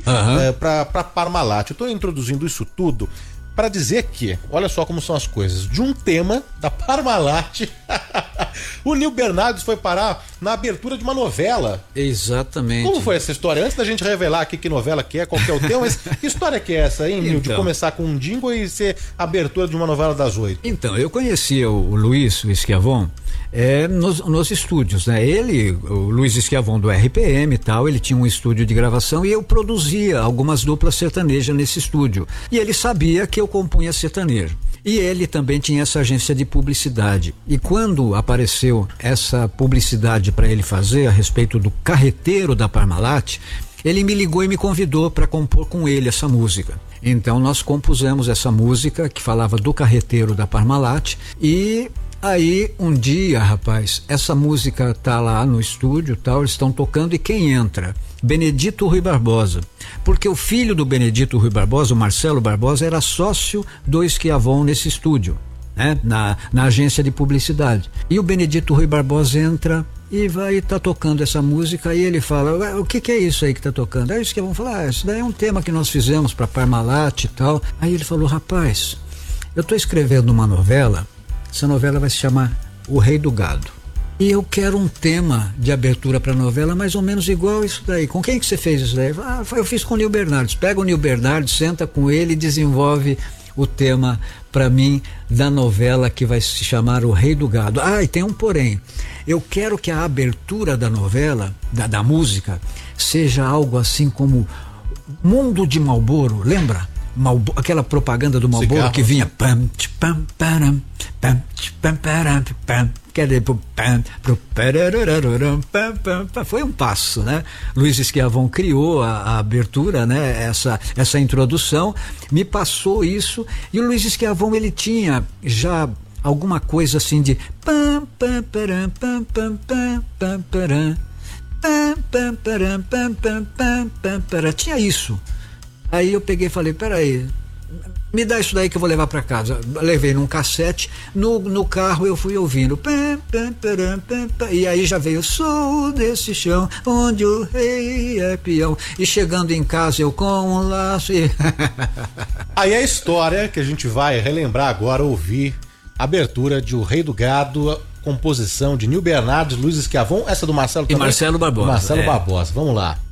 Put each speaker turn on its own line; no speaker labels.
para Parmalat. Eu estou introduzindo isso tudo para dizer que, olha só como são as coisas, de um tema da Parmalat, o Nil Bernardes foi parar na abertura de uma novela.
Exatamente.
Como foi essa história? Antes da gente revelar aqui que novela que é, qual que é o tema, mas que história que é essa, hein, Nil? De começar com um jingle e ser abertura de uma novela das 8.
Então, eu conhecia o Luiz Schiavon nos estúdios, né? O Luiz Schiavon do RPM e tal, ele tinha um estúdio de gravação e eu produzia algumas duplas sertanejas nesse estúdio. E ele sabia que eu compunha sertanejo. E ele também tinha essa agência de publicidade. E quando apareceu essa publicidade para ele fazer a respeito do carreteiro da Parmalat, ele me ligou e me convidou para compor com ele essa música. Então nós compusemos essa música que falava do carreteiro da Parmalat e aí um dia, rapaz, essa música tá lá no estúdio, tal, eles estão tocando e quem entra? Benedito Rui Barbosa, porque o filho do Benedito Rui Barbosa, o Marcelo Barbosa, era sócio do Schiavon nesse estúdio, né? Na agência de publicidade. E o Benedito Rui Barbosa entra e vai tá tocando essa música e ele fala, o que é isso aí que tá tocando? Aí o Schiavon fala, isso daí é um tema que nós fizemos para Parmalat e tal. Aí ele falou, rapaz, eu tô escrevendo uma novela, essa novela vai se chamar O Rei do Gado. E eu quero um tema de abertura para a novela mais ou menos igual isso daí. Com quem que você fez isso daí? Eu fiz com o Nil Bernardes. Pega o Nil Bernardes, senta com ele e desenvolve o tema para mim da novela que vai se chamar O Rei do Gado. E tem um porém. Eu quero que a abertura da novela, da música, seja algo assim como Mundo de Marlboro, lembra? Aquela propaganda do Marlboro que vinha pam, pam, param, pam, pam, param, pam, foi um passo, né? Luiz Schiavon criou a abertura, né? Essa introdução, me passou isso e o Luiz Schiavon ele tinha já alguma coisa assim de pam, pam, param, pam, pam, pam, pam, param, pam, pam, param, pam, pam, pam, pam, param. Tinha isso. Aí eu peguei e falei, peraí, me dá isso daí que eu vou levar para casa. Levei num cassete, no carro eu fui ouvindo. E aí já veio, sou desse chão, onde o rei é peão. E chegando em casa eu com um laço e...
Aí a história que a gente vai relembrar agora, ouvir, abertura de O Rei do Gado, composição de Nil Bernardes, Luiz Schiavon, essa do Marcelo também?
E Marcelo Barbosa.
Marcelo Barbosa, vamos lá.